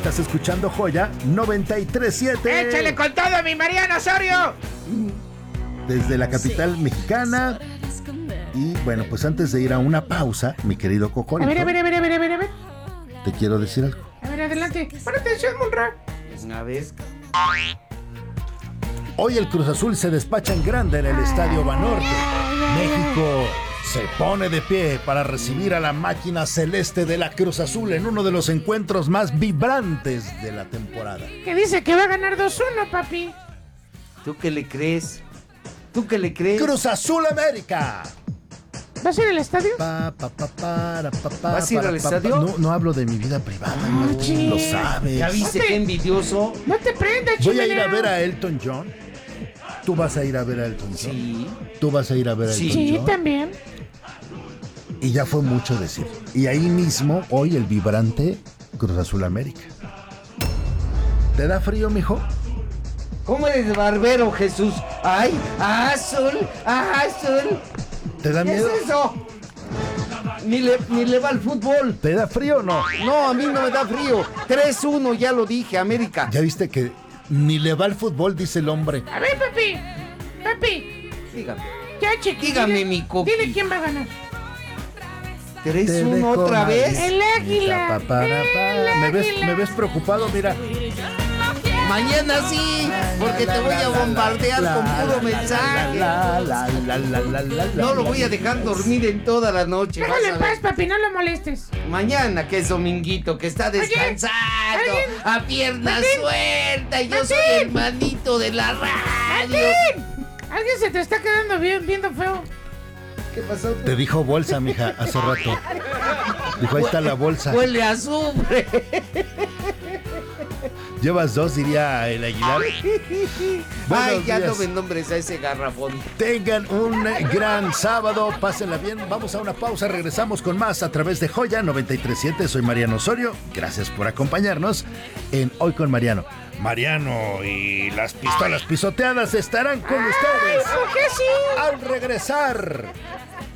Estás escuchando Joya 93.7. ¡Échale con todo, mi Mariano Osorio! Desde la capital mexicana. Y bueno, pues antes de ir a una pausa, mi querido Cocorito. A ver. Te quiero decir algo. A ver, adelante. Pon atención, Monra. Una vez. Hoy el Cruz Azul se despacha en grande en el Estadio Banorte. México se pone de pie para recibir a la máquina celeste de la Cruz Azul en uno de los encuentros más vibrantes de la temporada. Que dice que va a ganar 2-1, papi. ¿Tú qué le crees? ¿Tú qué le crees? Cruz Azul América. ¿Vas a ir al estadio? ¿Vas a ir al estadio? No hablo de mi vida privada, chis. lo sabes. ¿Ya viste qué envidioso? No te prendas, Voy a ir chimenea. a ver a Elton John. ¿Tú vas a ir a ver a Elton John? Sí. ¿Tú vas a ir a ver a Elton Sí, John? también. Y ya fue mucho decir. Y ahí mismo, hoy el vibrante Cruz Azul América. ¿Te da frío, mijo? ¿Cómo eres barbero, Jesús? ¡Ay! ¡Azul! ¡Azul! ¿Te da ¿Qué miedo? es eso? Ni le va al fútbol. ¿Te da frío o no? No, a mí no me da frío. 3-1, ya lo dije, América. Ya viste que ni le va al fútbol, dice el hombre. A ver, papi. Papi. Dígame. Ya, chiquito. Dígame, mi coqui. Dile quién va a ganar. 3-1 otra vez. El águila. ¿Me ves preocupado? Mira. Mañana sí, porque te voy a bombardear con puro mensaje. No lo voy a dejar dormir en toda la noche. Déjalo vas en a paz, ver. papi, no lo molestes. Mañana, que es dominguito, que está descansando, ¿alguien? a pierna ¿Martín? suelta, y yo ¿Martín? soy hermanito de la radio. ¡Martín! Alguien se te está quedando viendo feo. ¿Qué pasó? Te dijo bolsa, mija, hace rato. Dijo, ahí está la bolsa. Huele a azufre. Llevas 2, diría el Aguilar. Ay, Buenos ya días. no me nombres a ese garrafón. Tengan un gran sábado, pásenla bien. Vamos a una pausa, regresamos con más a través de Joya 93.7. Soy Mariano Osorio. Gracias por acompañarnos en Hoy con Mariano. Mariano y las pistolas pisoteadas estarán con ustedes ¿Por qué sí? al regresar.